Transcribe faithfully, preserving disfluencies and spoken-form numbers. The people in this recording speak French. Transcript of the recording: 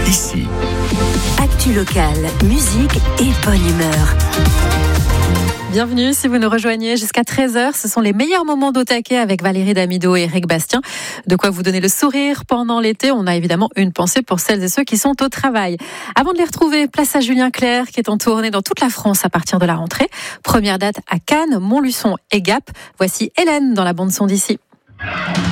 ici. Actu locale, musique et bonne humeur. Bienvenue si vous nous rejoignez jusqu'à treize heures. Ce sont les meilleurs moments d'Au Taquet avec Valérie Damido et Eric Bastien. De quoi vous donner le sourire pendant l'été. On a évidemment une pensée pour celles et ceux qui sont au travail. Avant de les retrouver, place à Julien Clerc qui est en tournée dans toute la France à partir de la rentrée. Première date à Cannes, Montluçon et Gap. Voici Hélène dans la bande-son d'ici.